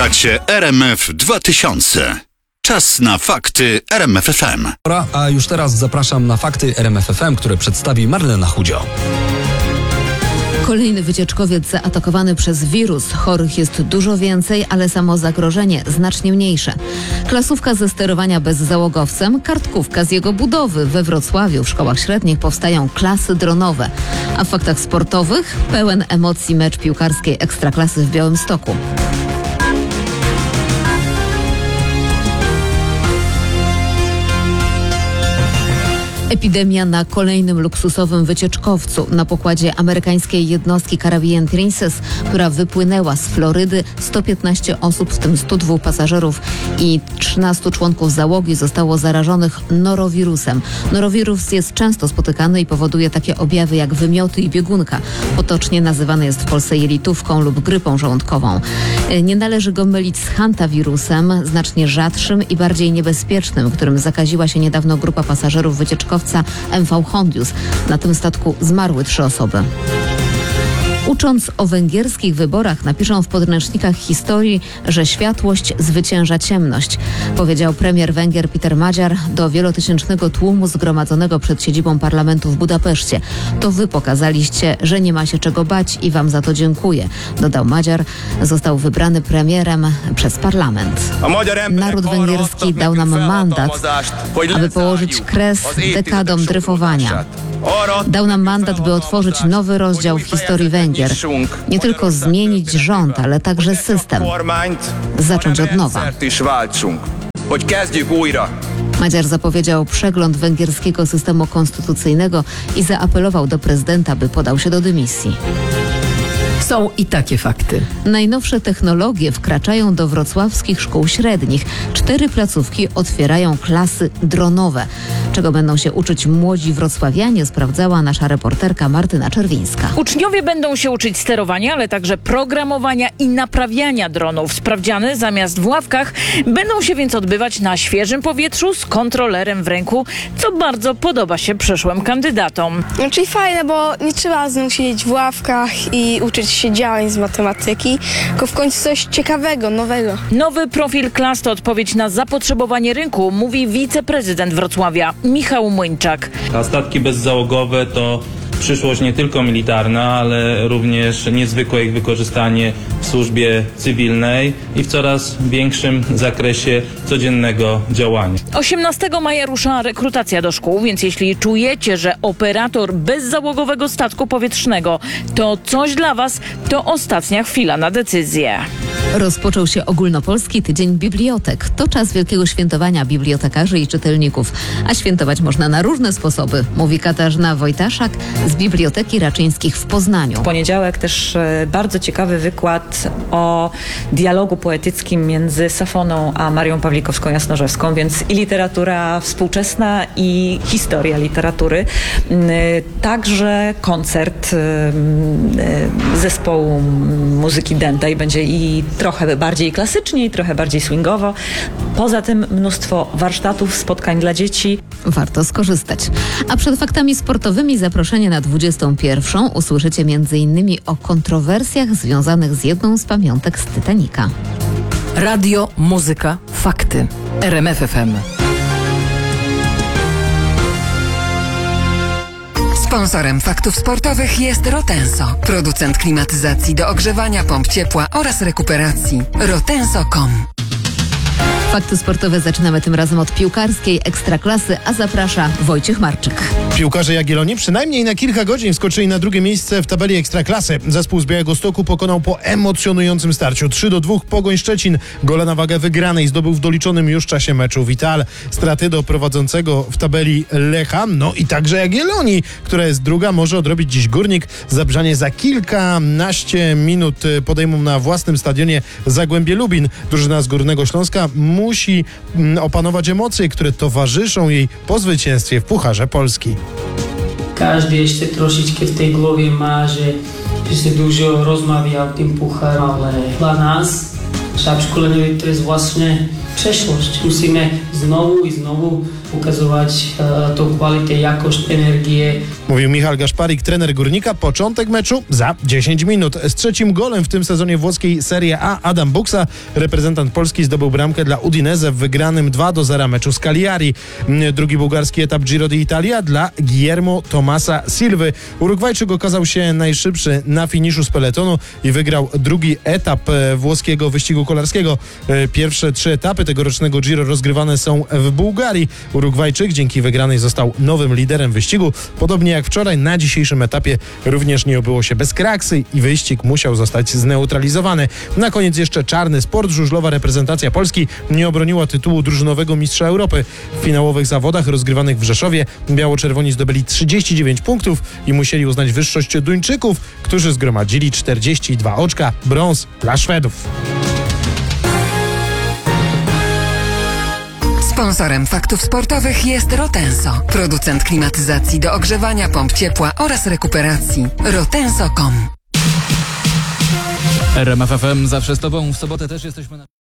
Słuchacie RMF 2000. Czas na fakty RMF FM. A już teraz zapraszam na fakty RMF FM, które przedstawi Marlena Chudzio. Kolejny wycieczkowiec zaatakowany przez wirus. Chorych jest dużo więcej, ale samo zagrożenie znacznie mniejsze. Klasówka ze sterowania bezzałogowcem, kartkówka z jego budowy. We Wrocławiu w szkołach średnich powstają klasy dronowe. A w faktach sportowych pełen emocji mecz piłkarskiej Ekstraklasy w Białymstoku. Epidemia na kolejnym luksusowym wycieczkowcu. Na pokładzie amerykańskiej jednostki Caribbean Princess, która wypłynęła z Florydy, 115 osób, w tym 102 pasażerów i 13 członków załogi zostało zarażonych norowirusem. Norowirus jest często spotykany i powoduje takie objawy jak wymioty i biegunka. Potocznie nazywany jest w Polsce jelitówką lub grypą żołądkową. Nie należy go mylić z hantawirusem, znacznie rzadszym i bardziej niebezpiecznym, którym zakaziła się niedawno grupa pasażerów wycieczkowca MV Hondius. Na tym statku zmarły 3 osoby. Ucząc o węgierskich wyborach, napiszą w podręcznikach historii, że światłość zwycięża ciemność, powiedział premier Węgier Péter Magyar do wielotysięcznego tłumu zgromadzonego przed siedzibą parlamentu w Budapeszcie. To wy pokazaliście, że nie ma się czego bać i wam za to dziękuję, dodał Magyar. Został wybrany premierem przez parlament. Naród węgierski dał nam mandat, aby położyć kres dekadom dryfowania. Dał nam mandat, by otworzyć nowy rozdział w historii Węgier. Nie tylko zmienić rząd, ale także system. Zacząć od nowa. Magyar zapowiedział przegląd węgierskiego systemu konstytucyjnego i zaapelował do prezydenta, by podał się do dymisji. Są i takie fakty. Najnowsze technologie wkraczają do wrocławskich szkół średnich. 4 placówki otwierają klasy dronowe. Czego będą się uczyć młodzi wrocławianie, sprawdzała nasza reporterka Martyna Czerwińska. Uczniowie będą się uczyć sterowania, ale także programowania i naprawiania dronów. Sprawdziany zamiast w ławkach będą się więc odbywać na świeżym powietrzu z kontrolerem w ręku, co bardzo podoba się przyszłym kandydatom. Czyli fajne, bo nie trzeba znów siedzieć w ławkach i uczyć się działań z matematyki, tylko w końcu coś ciekawego, nowego. Nowy profil klas to odpowiedź na zapotrzebowanie rynku, mówi wiceprezydent Wrocławia Michał Młyńczak. A statki bezzałogowe to przyszłość nie tylko militarna, ale również niezwykłe ich wykorzystanie w służbie cywilnej i w coraz większym zakresie codziennego działania. 18 maja rusza rekrutacja do szkół, więc jeśli czujecie, że operator bezzałogowego statku powietrznego to coś dla was, to ostatnia chwila na decyzję. Rozpoczął się ogólnopolski tydzień bibliotek. To czas wielkiego świętowania bibliotekarzy i czytelników. A świętować można na różne sposoby, mówi Katarzyna Wojtaszak z Biblioteki Raczyńskich w Poznaniu. W poniedziałek też bardzo ciekawy wykład o dialogu poetyckim między Safoną a Marią Pawlikowską-Jasnorzewską, więc i literatura współczesna, i historia literatury. Także koncert zespołu muzyki dętej będzie i trochę bardziej klasycznie, i trochę bardziej swingowo. Poza tym mnóstwo warsztatów, spotkań dla dzieci. Warto skorzystać. A przed faktami sportowymi zaproszenie na 21. usłyszycie m.in. o kontrowersjach związanych z jedną z pamiątek z Titanica. Radio, muzyka, fakty. RMF FM. Sponsorem faktów sportowych jest Rotenso, producent klimatyzacji do ogrzewania, pomp ciepła oraz rekuperacji. Rotenso.com. Fakty sportowe zaczynamy tym razem od piłkarskiej Ekstraklasy, a zaprasza Wojciech Marczyk. Piłkarze Jagiellonii przynajmniej na kilka godzin wskoczyli na drugie miejsce w tabeli Ekstraklasy. Zespół z Białegostoku pokonał po emocjonującym starciu 3-2 Pogoń Szczecin. Gola na wagę wygranej zdobył w doliczonym już czasie meczu Vital. Straty do prowadzącego w tabeli Lecha, no i także Jagiellonii, która jest druga, może odrobić dziś Górnik. Zabrzanie za kilkanaście minut podejmą na własnym stadionie Zagłębie Lubin. Drużyna z Górnego Śląska musi opanować emocje, które towarzyszą jej po zwycięstwie w Pucharze Polski. Każdy jeszcze troszeczkę w tej głowie ma, że jeszcze dużo rozmawia o tym pucharze, ale dla nas, sztab szkoleniowy to jest właśnie przeszłość. Musimy znowu i znowu pokazywać tą kwalitet, jakość, energię. Mówił Michał Gaszparik, trener Górnika. Początek meczu za 10 minut. Z trzecim golem w tym sezonie włoskiej Serie A Adam Buksa, reprezentant Polski, zdobył bramkę dla Udinese w wygranym 2-0 meczu z Cagliari. Drugi bułgarski etap Giro d'Italia dla Guillermo Tomasa Silvy. Urugwajczyk okazał się najszybszy na finiszu z peletonu i wygrał drugi etap włoskiego wyścigu kolarskiego. Pierwsze 3 etapy tegorocznego Giro rozgrywane są w Bułgarii. Urugwajczyk dzięki wygranej został nowym liderem wyścigu. Podobnie jak wczoraj, na dzisiejszym etapie również nie obyło się bez kraksy i wyścig musiał zostać zneutralizowany. Na koniec jeszcze czarny sport. Żużlowa reprezentacja Polski nie obroniła tytułu drużynowego mistrza Europy. W finałowych zawodach rozgrywanych w Rzeszowie biało-czerwoni zdobyli 39 punktów i musieli uznać wyższość Duńczyków, którzy zgromadzili 42 oczka. Brąz dla Szwedów. Sponsorem faktów sportowych jest Rotenso, producent klimatyzacji do ogrzewania, pomp ciepła oraz rekuperacji. Rotenso.com. RMF FM zawsze z Tobą. W sobotę też jesteśmy na...